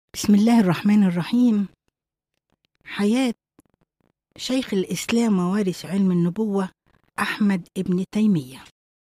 بسم الله الرحمن الرحيم. حياة شيخ الإسلام ووارث علم النبوة أحمد ابن تيمية.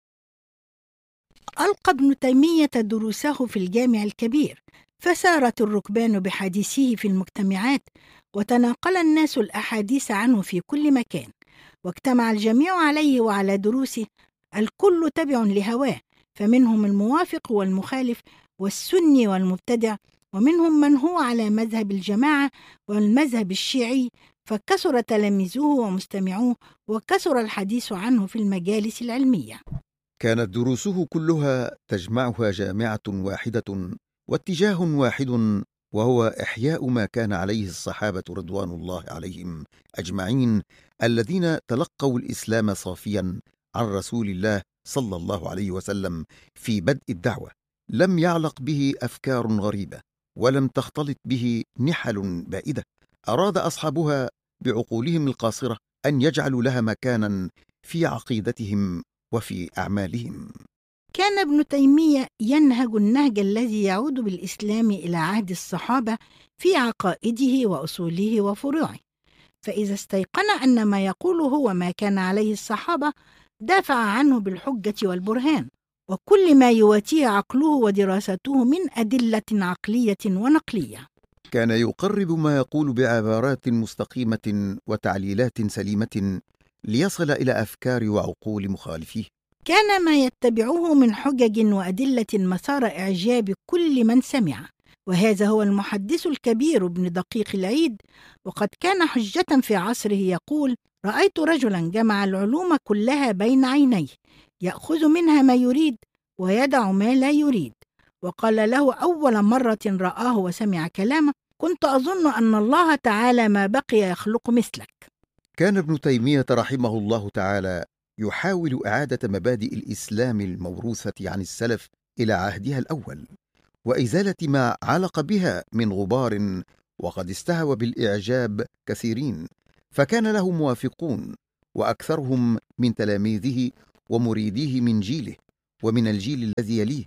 ألقى ابن تيمية دروسه في الجامع الكبير، فسارت الركبان بحديثه في المجتمعات، وتناقل الناس الأحاديث عنه في كل مكان، واجتمع الجميع عليه وعلى دروسه. الكل تبع لهواه، فمنهم الموافق والمخالف والسني والمبتدع، ومنهم من هو على مذهب الجماعة والمذهب الشيعي، فكثر تلاميذه ومستمعوه، وكثر الحديث عنه في المجالس العلمية. كانت دروسه كلها تجمعها جامعة واحدة واتجاه واحد، وهو إحياء ما كان عليه الصحابة رضوان الله عليهم أجمعين، الذين تلقوا الإسلام صافيا عن رسول الله صلى الله عليه وسلم في بدء الدعوة. لم يعلق به أفكار غريبة، ولم تختلط به نحل بائدة. أراد أصحابها بعقولهم القاصرة أن يجعلوا لها مكانا في عقيدتهم وفي أعمالهم. كان ابن تيمية ينهج النهج الذي يعود بالإسلام إلى عهد الصحابة في عقائده وأصوله وفروعه، فإذا استيقن أن ما يقوله هو ما كان عليه الصحابة، دافع عنه بالحجة والبرهان، وكل ما يواتيه عقله ودراسته من أدلة عقلية ونقلية. كان يقرب ما يقول بعبارات مستقيمة وتعليلات سليمة ليصل إلى أفكار وعقول مخالفيه. كان ما يتبعه من حجج وأدلة مسار إعجاب كل من سمع، وهذا هو المحدث الكبير ابن دقيق العيد. وقد كان حجة في عصره يقول: رأيت رجلا جمع العلوم كلها بين عينيه، يأخذ منها ما يريد ويدع ما لا يريد. وقال له أول مرة رآه وسمع كلامه: كنت أظن أن الله تعالى ما بقي يخلق مثلك. كان ابن تيمية رحمه الله تعالى يحاول إعادة مبادئ الإسلام الموروثة عن السلف إلى عهدها الأول، وإزالة ما علق بها من غبار، وقد استهوى بالإعجاب كثيرين، فكان له موافقون، وأكثرهم من تلاميذه ومريديه من جيله ومن الجيل الذي يليه،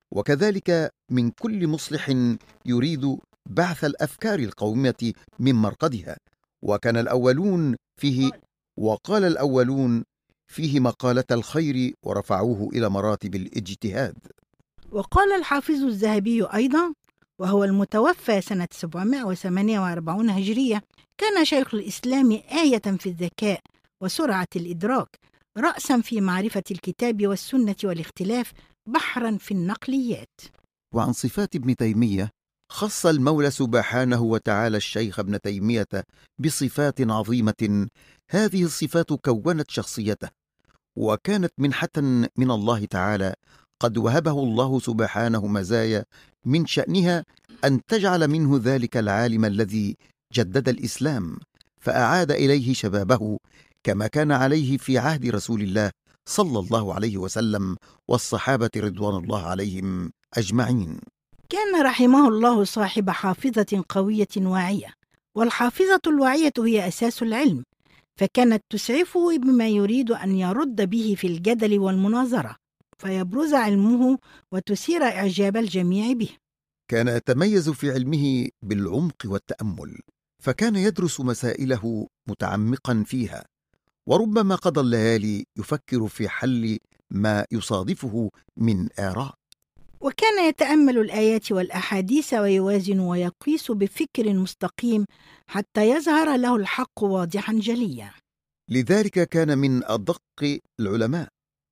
وكذلك من كل مصلح يريد بعث الأفكار القومية من مرقدها. وكان الأولون فيه وقال الأولون فيه مقالة الخير، ورفعوه إلى مراتب الاجتهاد. وقال الحافظ الذهبي أيضا، وهو المتوفى سنة 748 هجرية: كان شيخ الإسلام آية في الذكاء وسرعة الإدراك، رأسا في معرفة الكتاب والسنة والاختلاف، بحرا في النقليات. وعن صفات ابن تيمية، خص المولى سبحانه وتعالى الشيخ ابن تيمية بصفات عظيمة. هذه الصفات كونت شخصيته، وكانت منحة من الله تعالى، قد وهبه الله سبحانه مزايا من شأنها أن تجعل منه ذلك العالم الذي جدد الإسلام، فأعاد إليه شبابه كما كان عليه في عهد رسول الله صلى الله عليه وسلم والصحابة رضوان الله عليهم أجمعين. كان رحمه الله صاحب حافظة قوية واعية، والحافظة الواعية هي أساس العلم، فكانت تسعفه بما يريد أن يرد به في الجدل والمناظرة، فيبرز علمه وتثير إعجاب الجميع به. كان يتميز في علمه بالعمق والتأمل، فكان يدرس مسائله متعمقا فيها، وربما قضى الليالي يفكر في حل ما يصادفه من آراء. وكان يتأمل الآيات والأحاديث ويوازن ويقيس بفكر مستقيم حتى يظهر له الحق واضحا جليا. لذلك كان من أدق العلماء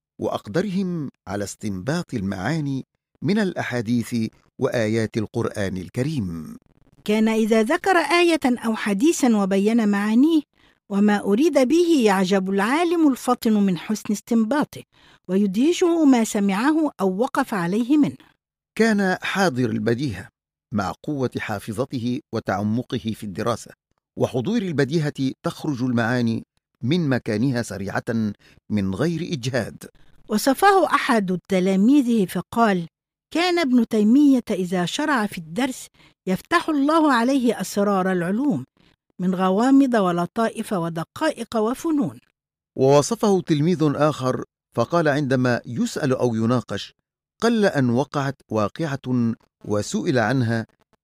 وأقدرهم على استنباط المعاني من الأحاديث وآيات القرآن الكريم. كان إذا ذكر آية أو حديثا وبين معانيه وما أريد به، يعجب العالم الفطن من حسن استنباطه، ويدهشه ما سمعه أو وقف عليه منه. كان حاضر البديهة مع قوة حافظته وتعمقه في الدراسة، وحضور البديهة تخرج المعاني من مكانها سريعة من غير إجهاد. وصفه أحد تلاميذه فقال: كان ابن تيمية إذا شرع في الدرس يفتح الله عليه أسرار العلوم من غوامض ولطائف ودقائق وفنون. ووصفه تلميذ آخر فقال عندما يسأل أو يناقش: قل أن وقعت واقعة وسئل عنها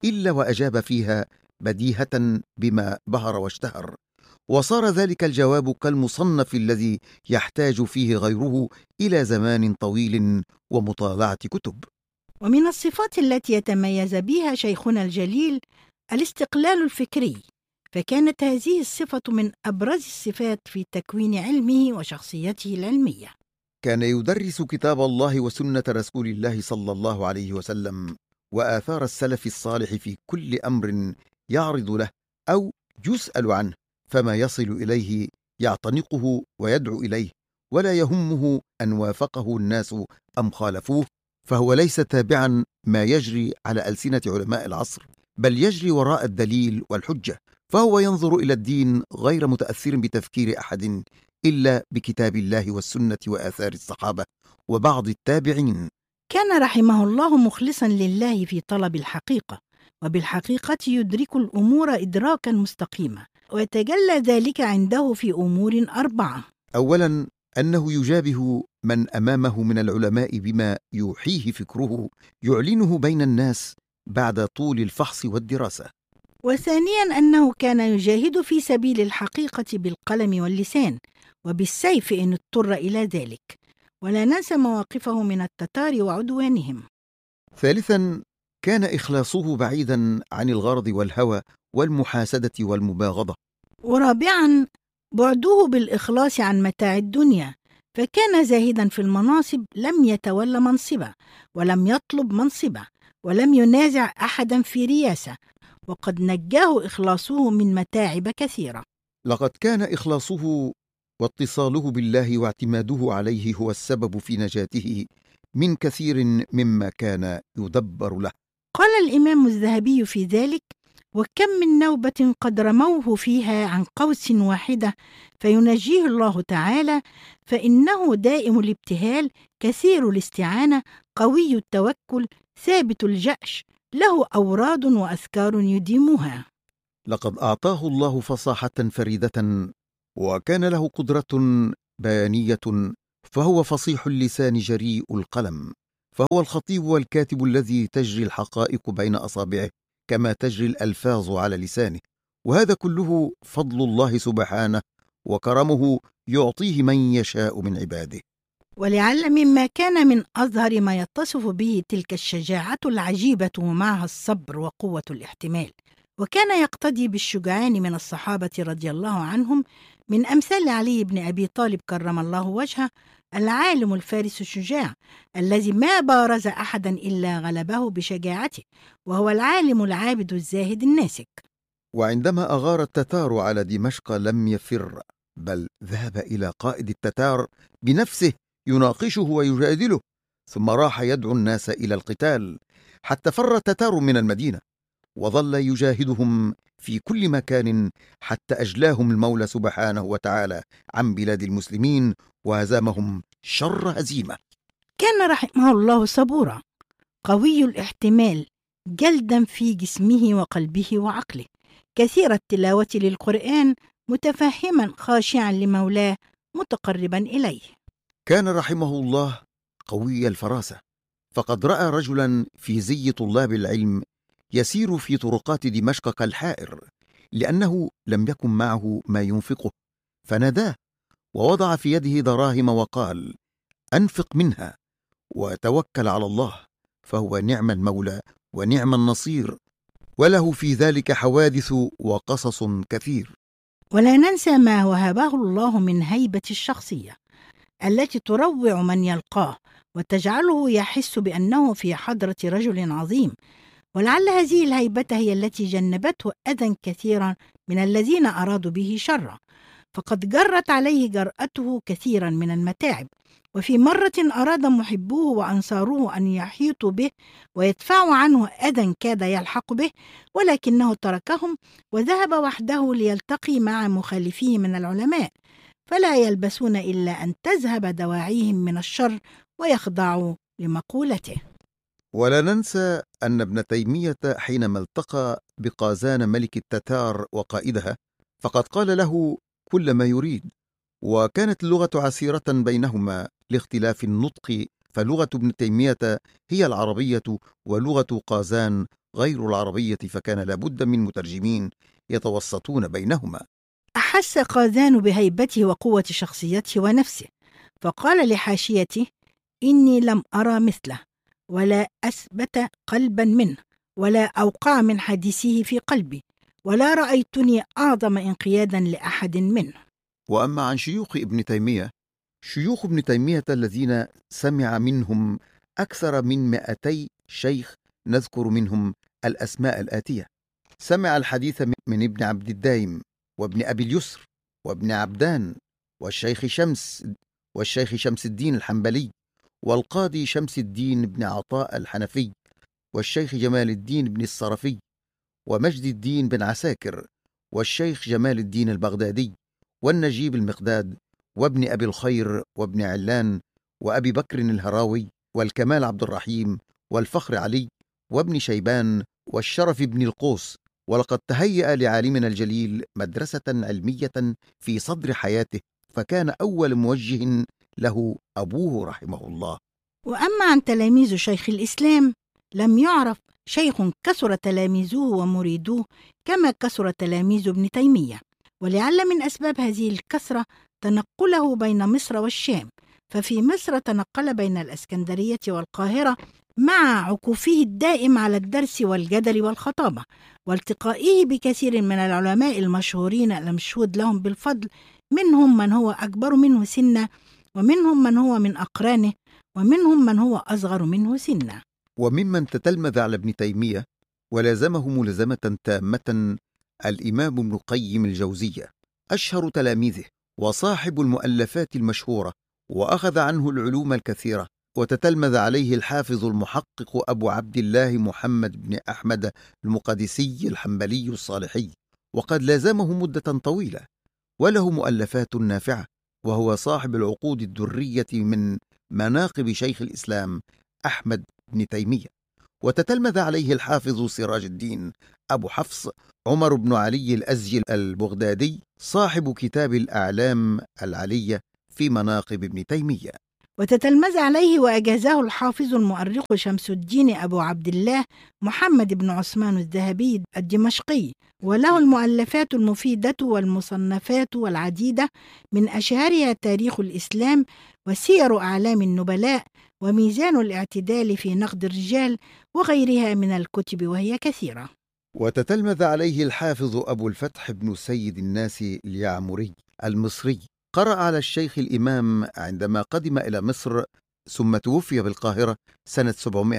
إلا وأجاب فيها بديهة بما بهر واشتهر، وصار ذلك الجواب كالمصنف الذي يحتاج فيه غيره إلى زمان طويل ومطالعة كتب. ومن الصفات التي يتميز بها شيخنا الجليل الاستقلال الفكري، فكانت هذه الصفة من أبرز الصفات في تكوين علمه وشخصيته العلمية. كان يدرس كتاب الله وسنة رسول الله صلى الله عليه وسلم وآثار السلف الصالح في كل أمر يعرض له أو يسأل عنه، فما يصل إليه يعتنقه ويدعو إليه، ولا يهمه أن وافقه الناس أم خالفوه، فهو ليس تابعا ما يجري على ألسنة علماء العصر، بل يجري وراء الدليل والحجة، فهو ينظر إلى الدين غير متأثر بتفكير أحد إلا بكتاب الله والسنة وآثار الصحابة وبعض التابعين. كان رحمه الله مخلصا لله في طلب الحقيقة، وبالحقيقة يدرك الأمور إدراكا مستقيما، ويتجلى ذلك عنده في أمور 4. أولا، أنه يجابه من أمامه من العلماء بما يوحيه فكره، يعلنه بين الناس بعد طول الفحص والدراسة. وثانيا أنه كان يجاهد في سبيل الحقيقة بالقلم واللسان وبالسيف إن اضطر إلى ذلك، ولا ننسى مواقفه من التتار وعدوانهم. ثالثا، كان إخلاصه بعيدا عن الغرض والهوى والمحاسدة والمباغضة. ورابعا، بعده بالإخلاص عن متاع الدنيا، فكان زاهدا في المناصب، لم يتولى منصبا ولم يطلب منصبا ولم ينازع أحدا في رياسة، وقد نجاه إخلاصه من متاعب كثيرة. لقد كان إخلاصه واتصاله بالله واعتماده عليه هو السبب في نجاته من كثير مما كان يدبر له. قال الإمام الذهبي في ذلك: وكم من نوبة قد رموه فيها عن قوس واحدة فينجيه الله تعالى، فإنه دائم الابتهال، كثير الاستعانة، قوي التوكل، ثابت الجأش، له أوراد وأذكار يديمها. لقد أعطاه الله فصاحة فريدة، وكان له قدرة بيانية، فهو فصيح اللسان جريء القلم، فهو الخطيب والكاتب الذي تجري الحقائق بين أصابعه كما تجري الألفاظ على لسانه، وهذا كله فضل الله سبحانه وكرمه يعطيه من يشاء من عباده. ولعل مما كان من أظهر ما يتصف به تلك الشجاعة العجيبة ومعها الصبر وقوة الاحتمال، وكان يقتدي بالشجعان من الصحابة رضي الله عنهم، من أمثال علي بن أبي طالب كرم الله وجهه، العالم الفارس الشجاع الذي ما بارز أحدا إلا غلبه بشجاعته، وهو العالم العابد الزاهد الناسك. وعندما أغار التتار على دمشق لم يفر، بل ذهب إلى قائد التتار بنفسه يناقشه ويجادله، ثم راح يدعو الناس إلى القتال حتى فر التتار من المدينة، وظل يجاهدهم في كل مكان حتى أجلاهم المولى سبحانه وتعالى عن بلاد المسلمين وهزمهم شر هزيمة. كان رحمه الله صبورا، قوي الاحتمال، جلدا في جسمه وقلبه وعقله، كثير التلاوة للقرآن، متفهما خاشعا لمولاه، متقربا إليه. كان رحمه الله قوي الفراسة، فقد رأى رجلا في زي طلاب العلم يسير في طرقات دمشق كالحائر، لأنه لم يكن معه ما ينفقه، فناداه ووضع في يده دراهم وقال: أنفق منها وتوكل على الله، فهو نعم المولى ونعم النصير، وله في ذلك حوادث وقصص كثير. ولا ننسى ما وهبه الله من هيبة الشخصية التي تروع من يلقاه وتجعله يحس بأنه في حضرة رجل عظيم، ولعل هذه الهيبة هي التي جنبته أذى كثيرا من الذين أرادوا به شرا، فقد جرت عليه جرأته كثيرا من المتاعب، وفي مرة أراد محبوه وأنصاروه أن يحيطوا به ويدفعوا عنه أذى كاد يلحق به، ولكنه تركهم وذهب وحده ليلتقي مع مخالفيه من العلماء، فلا يلبسون إلا أن تذهب دواعيهم من الشر ويخضعوا لمقولته. ولا ننسى أن ابن تيمية حينما التقى بقازان ملك التتار وقائدها فقد قال له كل ما يريد، وكانت اللغة عسيرة بينهما لاختلاف النطق، فلغة ابن تيمية هي العربية ولغة قازان غير العربية، فكان لابد من مترجمين يتوسطون بينهما. أحس قاذان بهيبته وقوة شخصيته ونفسه، فقال لحاشيته: إني لم أرى مثله، ولا أثبت قلبا منه، ولا أوقع من حديثه في قلبي، ولا رأيتني أعظم انقيادا لأحد منه. وأما عن شيوخ ابن تيمية، شيوخ ابن تيمية الذين سمع منهم أكثر من 200 شيخ، نذكر منهم الأسماء الآتية: سمع الحديث من ابن عبد الدايم، وابن أبي اليسر، وابن عبدان، والشيخ شمس الدين الحنبلي، والقاضي شمس الدين بن عطاء الحنفي، والشيخ جمال الدين بن الصرفي، ومجد الدين بن عساكر، والشيخ جمال الدين البغدادي، والنجيب المقداد، وابن أبي الخير، وابن علان، وأبي بكر الهراوي، والكمال عبد الرحيم، والفخر علي، وابن شيبان، والشرف بن القوس. ولقد تهيأ لعالمنا الجليل مدرسة علمية في صدر حياته، فكان أول موجه له أبوه رحمه الله. وأما عن تلاميذ شيخ الإسلام، لم يعرف شيخ كثر تلاميذه ومريدوه كما كثر تلاميذ ابن تيمية، ولعل من أسباب هذه الكثرة تنقله بين مصر والشام، ففي مصر تنقل بين الإسكندرية والقاهرة مع عكوفه الدائم على الدرس والجدل والخطابة، والتقائه بكثير من العلماء المشهورين المشهود لهم بالفضل، منهم من هو أكبر منه سنا، ومنهم من هو من أقرانه، ومنهم من هو أصغر منه سنا. وممن تتلمذ على ابن تيمية ولازمه ملزمة تامة الإمام ابن القيم الجوزية، أشهر تلاميذه وصاحب المؤلفات المشهورة، وأخذ عنه العلوم الكثيرة. وتتلمذ عليه الحافظ المحقق أبو عبد الله محمد بن أحمد المقدسي الحنبلي الصالحي، وقد لازمه مدة طويلة، وله مؤلفات نافعة، وهو صاحب العقود الدرية من مناقب شيخ الإسلام أحمد بن تيمية. وتتلمذ عليه الحافظ سراج الدين أبو حفص عمر بن علي الأزجي البغدادي، صاحب كتاب الأعلام العلية في مناقب ابن تيمية. وتتلمذ عليه وأجازه الحافظ المؤرخ شمس الدين أبو عبد الله محمد بن عثمان الذهبي الدمشقي، وله المؤلفات المفيدة والمصنفات والعديدة، من أشهرها تاريخ الإسلام، وسير أعلام النبلاء، وميزان الاعتدال في نقد الرجال، وغيرها من الكتب وهي كثيرة. وتتلمذ عليه الحافظ أبو الفتح بن سيد الناس اليعمري المصري، قرأ على الشيخ الإمام عندما قدم إلى مصر، ثم توفي بالقاهرة سنة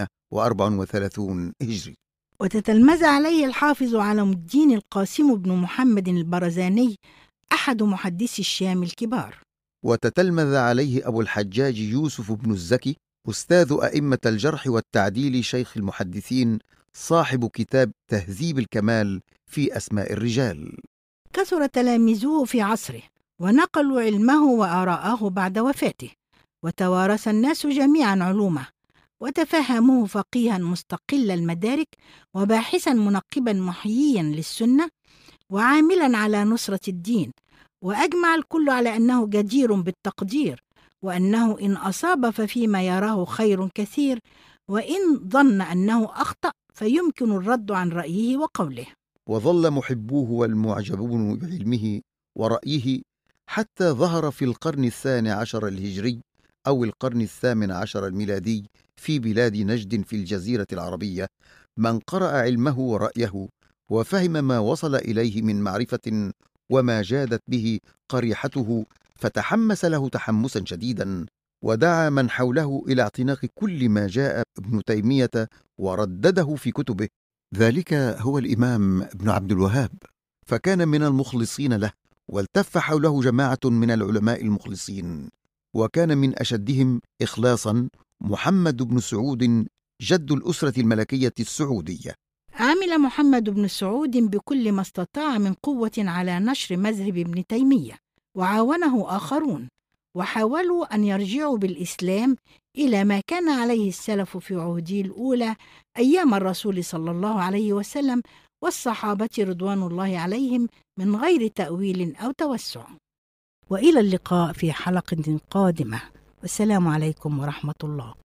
734 هجري. وتتلمذ عليه الحافظ علم الدين القاسم بن محمد البرزاني، أحد محدثي الشام الكبار. وتتلمذ عليه أبو الحجاج يوسف بن الزكي، أستاذ أئمة الجرح والتعديل، شيخ المحدثين، صاحب كتاب تهذيب الكمال في أسماء الرجال. كثر تلاميذه في عصره، ونقلوا علمه وآراءه بعد وفاته، وتوارث الناس جميعا علومه، وتفهموه فقيها مستقل المدارك، وباحثا منقبا محييا للسنة، وعاملا على نصرة الدين، وأجمع الكل على أنه جدير بالتقدير، وأنه إن أصاب ففيما يراه خير كثير، وإن ظن أنه أخطأ فيمكن الرد عن رأيه وقوله. وظل محبوه والمعجبون بعلمه ورأيه حتى ظهر في القرن 12 الهجري أو القرن 18 الميلادي في بلاد نجد في الجزيرة العربية من قرأ علمه ورأيه، وفهم ما وصل إليه من معرفة، وما جادت به قريحته، فتحمس له تحمسا شديدا، ودعا من حوله إلى اعتناق كل ما جاء ابن تيمية وردده في كتبه. ذلك هو الإمام ابن عبد الوهاب، فكان من المخلصين له، والتف حوله جماعة من العلماء المخلصين، وكان من أشدهم إخلاصا محمد بن سعود، جد الأسرة الملكية السعودية. عمل محمد بن سعود بكل ما استطاع من قوة على نشر مذهب ابن تيمية، وعاونه آخرون، وحاولوا أن يرجعوا بالإسلام إلى ما كان عليه السلف في عهده الأولى أيام الرسول صلى الله عليه وسلم والصحابة رضوان الله عليهم، من غير تأويل أو توسع. وإلى اللقاء في حلقة قادمة، والسلام عليكم ورحمة الله.